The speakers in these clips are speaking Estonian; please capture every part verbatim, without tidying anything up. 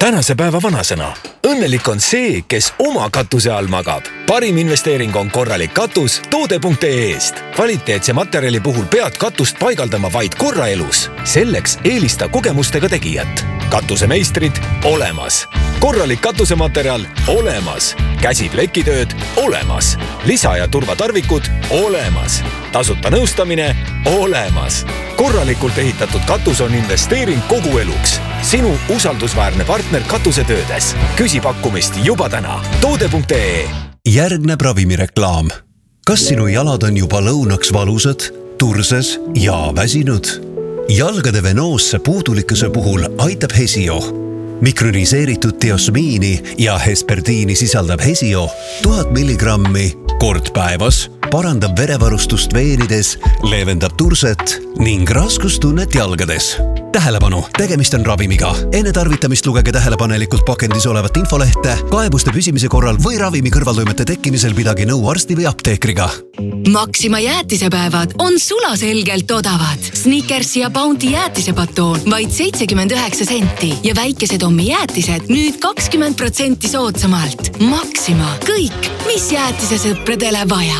tänase päeva vanasõna. Õnnelik on see, kes oma katuse all magab. Parim investeering on korralik katus toode punkt ee eest. Kvaliteetse materjali puhul pead katust paigaldama vaid korra elus. Selleks eelista kogemustega tegijat. Katusemeistrid olemas. Korralik katusematerjal olemas. Käsiplekitööd olemas. Lisa- ja turvatarvikud olemas. Tasuta nõustamine olemas. Korralikult ehitatud katus on investeering kogu eluks. Sinu usaldusväärne partner katusetöödes. Küsi pakkumist juba täna. toode punkt ee. Järgneb ravimireklaam. Kas sinu jalad on juba lõunaks valusad, turses ja väsinud? Jalgade venoosse puudulikkuse puhul aitab Hesio. Mikroniseeritud diosmiini ja hesperdiini sisaldab Hesio tuhat milligrammi kord päevas, parandab verevarustust veenides, leevendab turset ning raskustunnet jalgades. Tähelepanu, tegemist on ravimiga. Enne tarvitamist lugege tähelepanelikult pakendis olevat infolehte, kaebuste püsimise korral või ravimi kõrvaltoimete tekkimisel pidage nõu arsti või apteekriga. Maxima jäätisepäevad on sulaselgelt odavad. Snickers ja Bounty jäätisepatoon vaid seitsekümmend üheksa senti ja väikesed ommi jäätised nüüd kakskümmend protsenti soodsamalt. Maxima, kõik, mis jäätise sõpradele vaja.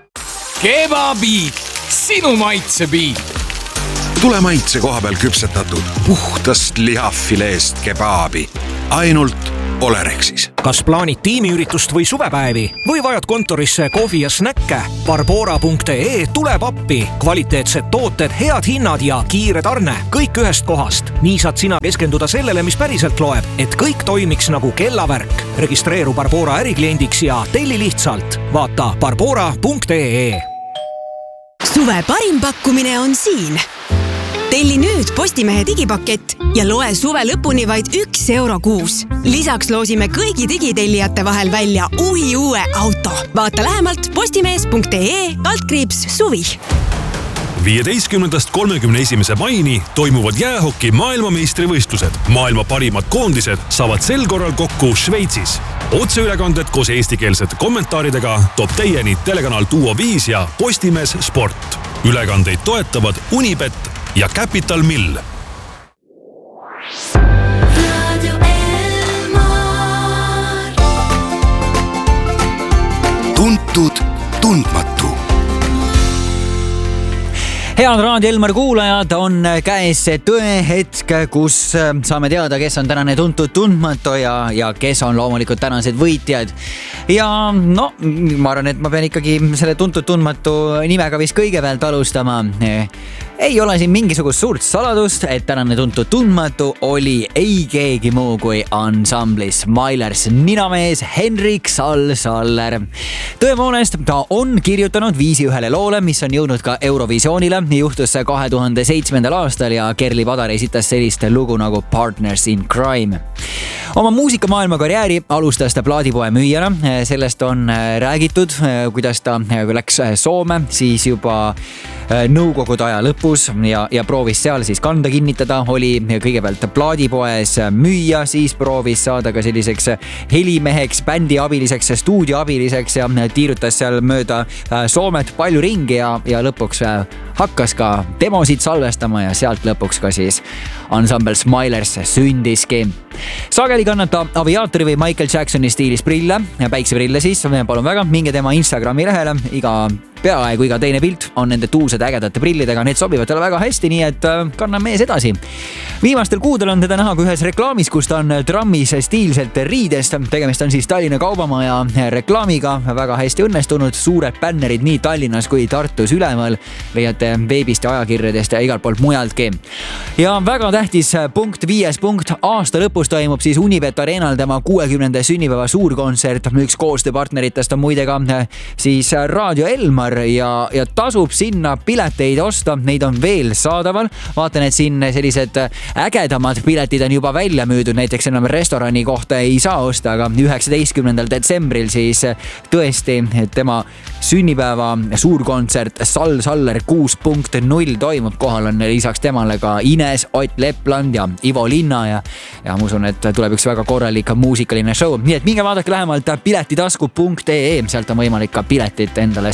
Kebabiit, sinu maitsebiit. Tule maitse koha peal küpsetatud puhtast lihafileest kebaabi. Ainult Olerexis. Kas plaanid tiimiüritust või suvepäevi või vajad kontorisse kohvi ja snäkke? Barbora punkt ee tuleb appi. Kvaliteetsed tooted, head hinnad ja kiire tarne. Kõik ühest kohast. Nii saad sina keskenduda sellele, mis päriselt loeb, et kõik toimiks nagu kellavärk. Registreeru Barbora ärikliendiks ja telli lihtsalt. Vaata barbora punkt ee. Suve parim pakkumine on siin. Telli nüüd Postimehe digipakett ja loe suve lõpuni vaid üks euro kuus. Lisaks loosime kõigi digitellijate vahel välja uhi uue auto. Vaata lähemalt postimees punkt ee kaldkriips suvi. viieteistkümnendast kolmekümne esimese maini toimuvad jäähoki maailmameistrivõistlused. Maailma parimad koondised saavad sel korral kokku Šveitsis. Otseülekanded koos eestikeelsete kommentaaridega toob teieni telekanal Duo viis ja Postimees Sport. Ülekandeid toetavad Unibet ja Capital Mill. Tuntud tundmatu. Head Raadio Elmar kuulajad, on käes see tõe hetk, kus saame teada, kes on tänane tuntud tundmatu ja, ja kes on loomulikult tänased võitjad. Ja no, ma arvan, et ma pean ikkagi selle tuntud tundmatu nimega vist kõigepealt alustama. Ei ole siin mingisugust suurt saladust, et tänane tuntud tundmatu oli ei keegi muu kui ansamblis Smilers ninamees Henrik Sall-Saller. Tõepoolest, ta on kirjutanud viisi ühele loole, mis on jõudnud ka Eurovisioonile. Juhtus see kahe tuhande seitsmendal aastal ja Kerli Padar esitas sellist lugu nagu Partners in Crime. Oma muusikamaailma karjääri alustas ta plaadipoe müüjana. Sellest on räägitud, kuidas ta läks Soome, siis juba nõukogude aja lõpus ja, ja proovis seal siis kanda kinnitada. Oli kõigepealt plaadipoes müüja, siis proovis saada ka selliseks helimeheks, bändi abiliseks, stuudio abiliseks ja tiirutas seal mööda Soomet palju ringi ja, ja lõpuks hakkas ka demosid salvestama ja sealt lõpuks ka siis ansambel Smilers sündiski. Sageli kannata aviaatori või Michael Jacksoni stiilis prille, päikseprille siis, palun väga, minge tema Instagrami lehele, iga peaaegu iga teine pilt on nende tuused ägedate prillidega, need sobivad talle väga hästi, nii et kannan mees edasi. Viimastel kuudel on teda näha kui ühes reklaamis, kus ta on trammis stiilselt riidest. Tegemist on siis Tallinna Kaubamaja reklaamiga, väga hästi õnnestunud, suured bännerid nii Tallinnas kui Tartus ülemal, leiate veebist ja ajakirjadest ja igalt poolt mujaltki. Ja väga tähtis punkt, viies punkt, aasta lõpus toimub siis Unibet Arenal tema kuuekümnenda sünnipäeva suurkontsert. Üks koostööpartneritest on muide ka siis Raadio Elmar ja, ja tasub sinna pileteid osta, neid on veel saadaval. Vaatan, et siin sellised ägedamad piletid on juba välja müüdud, näiteks enam restorani kohta ei saa osta, aga üheksateistkümnendal detsembril siis tõesti tema sünnipäeva suurkontsert Sall-Saller kuus punkt null toimub. Kohal on lisaks temale ka Ines, Ott Lepland ja Ivo Linna ja, ja ma usun, et tuleb üks väga korralik muusikaline show. Nii et minge vaadake lähemalt piletitasku punkt ee, sealt on võimalik ka piletit endale soetada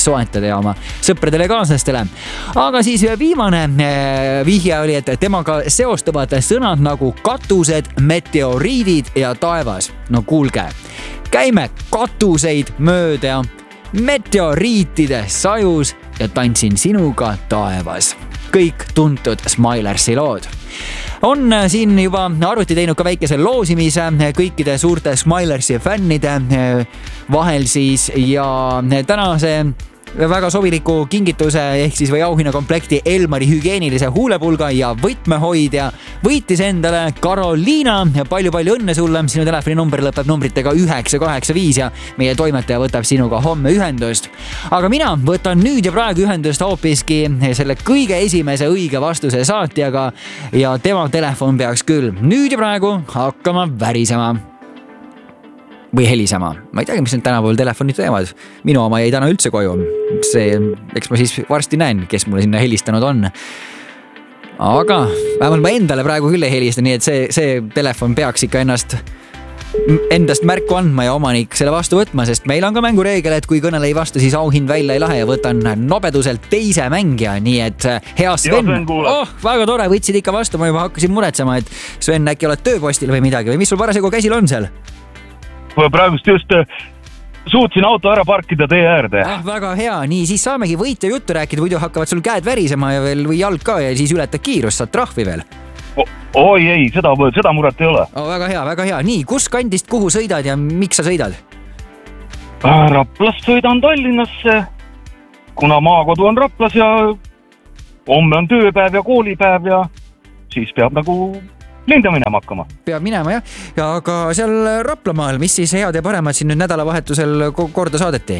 ja oma sõpradele ja kaaslastele. Aga siis viimane vihje oli, et temaga seostuvad sõnad nagu katused, meteoriidid ja taevas. No kuulge, käime katuseid mööda, meteoriitide sajus ja tantsin sinuga taevas. Kõik tuntud Smilersi lood. On siin juba arvuti teinud ka väikese loosimise kõikide suurte Smilersi fännide vahel siis ja tänase väga sobiliku kingituse ehk siis või auhinnakomplekti Elmari hügieenilise huulepulga ja võtmehoidja võitis endale Karoliina. Palju-palju õnne sulle, sinu telefoninumber lõpeb numbritega üheksa kaheksa viis ja meie toimetaja võtab sinuga homme ühendust. Aga mina võtan nüüd ja praegu ühendust hoopiski selle kõige esimese õige vastuse saatjaga ja tema telefon peaks küll nüüd ja praegu hakkama värisema. Või helisema. Ma ei teagi, mis need tänapäeval telefonid teevad. Minu oma jäi täna üldse koju. See, eks ma siis varsti näen, kes mulle sinna helistanud on. Aga vähemalt ma endale praegu küll ei helista, nii et see, see telefon peaks ikka ennast endast märku andma ja omanik selle vastu võtma, sest meil on ka mängureegel, et kui kõnele ei vasta, siis auhind välja ei lähe ja võtan nobeduselt teise mängija, nii et hea Sven. Oh, väga tore, võtsid ikka vastu, ma juba hakkasin muretsema, et Sven, äkki oled tööpostil või midagi või mis sul parasjagu käsil on seal? Praegust just suutsin auto ära parkida tee äärde. Ah, väga hea, nii siis saamegi võitja juttu rääkida, muidu hakkavad sul käed värisema ja veel või jalg ka ja siis ületad kiirust, saad trahvi veel. O, oi ei, seda, seda muret ei ole. Oh, väga hea, väga hea. Nii, kus kandist kuhu sõidad ja miks sa sõidad? Raplast sõidan Tallinnasse, kuna maakodu on Raplas ja homme on tööpäev ja koolipäev ja siis peab nagu lende minema hakkama. Peab minema, jah. Ja aga seal Raplamaal, mis siis head ja paremad siin nüüd nädalavahetusel korda saadeti?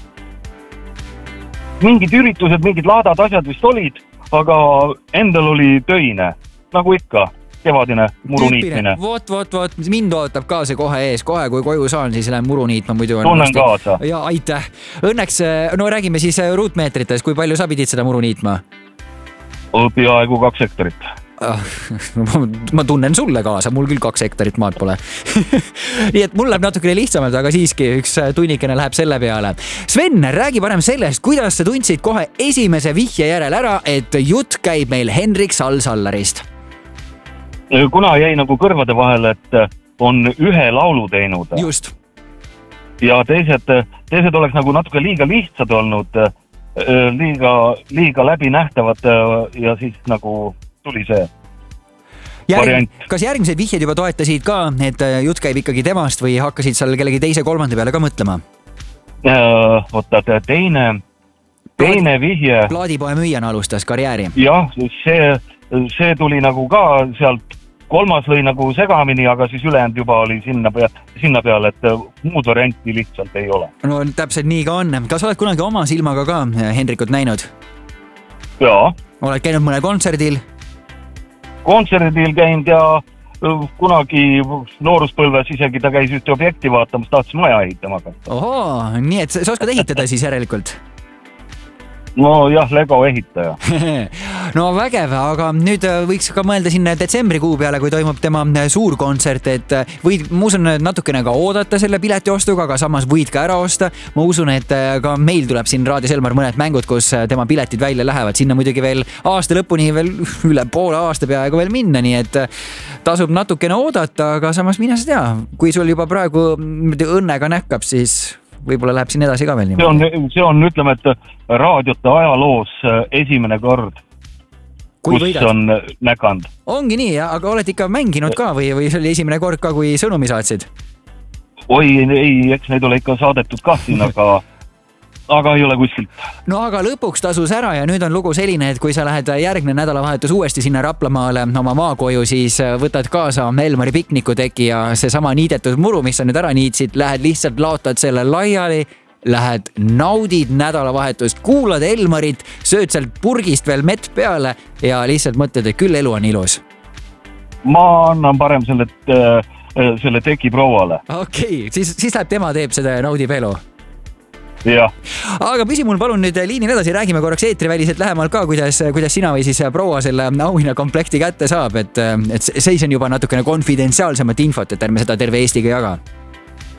Mingid üritused, mingid laadad, asjad vist olid, aga endal oli töine. Nagu ikka, kevadine muruniitmine. Vot, vot, vot, mind ootab ka see kohe ees. Kohe, kui koju saan, siis lähen muruniitma. Muidu on tunnen kaasa. Ja aitäh. Õnneks, no räägime siis ruutmeetrites. Kui palju sa pidid seda muruniitma? Peaaegu kaks hektarit. Ma tunnen sulle kaasa, mul küll kaks hektarit maad pole. Nii et mul läheb natukene lihtsamalt, aga siiski üks tunnikene läheb selle peale. Sven, räägi parem sellest, kuidas sa tundsid kohe esimese vihje järel ära, et jutt käib meil Henrik Sall-Sallarist. Kuna jäi nagu kõrvade vahel, et on ühe laulu teinud. Just. Ja teised, teised oleks nagu natuke liiga lihtsad olnud, liiga, liiga läbi nähtavad ja siis nagu tuli see Järg, variant. Kas järgmised vihjed juba toetasid ka, et jutt käib ikkagi temast või hakkasid seal kellegi teise kolmanda peale ka mõtlema? Oota, teine, teine vihje. Plaadipoe müüjana alustas karjääri. Jah, see, see tuli nagu ka sealt, kolmas lõi nagu segamini, aga siis ülejäänud juba oli sinna, pea, sinna peale, et muud varianti lihtsalt ei ole. No täpselt nii ka on. Kas oled kunagi oma silmaga ka Henrikut näinud? Jaa. Oled käinud mõnel kontserdil? Kontserdil käinud ja kunagi nooruspõlves isegi ta käis ühte objekti vaatamas, tahtis maja ehitama. Ohoo, nii et sa oskad ehitada siis järelikult? No jah, Lego ehitaja. No vägev, aga nüüd võiks ka mõelda sinna detsembrikuu peale, kui toimub tema suur kontsert, et võid, ma usun, natukene ka oodata selle pileti ostuga, aga samas võid ka ära osta. Ma usun, et ka meil tuleb siin Raadios Elmar mõned mängud, kus tema piletid välja lähevad. Sinna muidugi veel aasta lõpuni veel üle poole aasta peaaegu veel minna, nii et tasub natukene oodata, aga samas mina sa tea, kui sul juba praegu õnnega näkkab, siis võib-olla läheb siin edasi ka veel nii. See on, see on, ütleme, et raadiote ajaloos esimene kord, kui kus võidad? On näkand. Ongi nii, aga oled ikka mänginud ka või, või see oli esimene kord ka, kui sõnumi saatsid? Oi, ei, eks neid ole ikka saadetud ka siin, aga aga ei ole kuskilt. No aga lõpuks tasus ära ja nüüd on lugu selline, et kui sa lähed järgmine nädalavahetus uuesti sinna Raplamaale oma maakoju, siis võtad kaasa Elmari piknikuteki ja see sama niidetud muru, mis sa nüüd ära niitsid, lähed lihtsalt laotad selle laiali, lähed naudid nädalavahetust, kuulad Elmarit, sööd sealt purgist veel mett peale ja lihtsalt mõtled, et küll elu on ilus. Ma annan parem selle, selle teki prouale. Okei, okay, siis, siis läheb tema teeb seda ja naudib elu. Ja. Aga püsi mul palun nüüd liinil edasi, räägime korraks eetriväliselt lähemalt ka, kuidas, kuidas sina või siis proua selle auhinna komplekti kätte saab, et, et seis on juba natukene konfidentsiaalsemat infot, et ärme seda terve Eestiga jaga.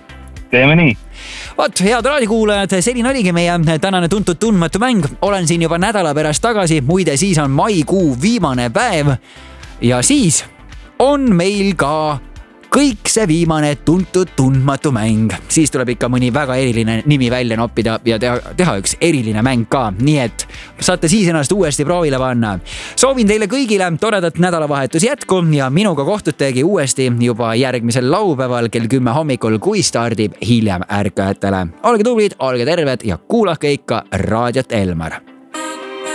teeme nii. Vot, head raadikuulajad, selline oligi meie tänane tuntud tundmatu mäng. Olen siin juba nädala pärast tagasi, muide siis on maikuu viimane päev ja siis on meil ka kõik see viimane tuntud tundmatu mäng. Siis tuleb ikka mõni väga eriline nimi välja noppida ja teha, teha üks eriline mäng ka. Nii et saate siis ennast uuesti proovile panna. Soovin teile kõigile toredat nädalavahetus jätku ja minuga kohtutegi uuesti juba järgmisel laupäeval kell kümme hommikul, kui stardib hiljem ärkajatele. Olge tublid, olge terved ja kuulake ikka Raadiot Elmar.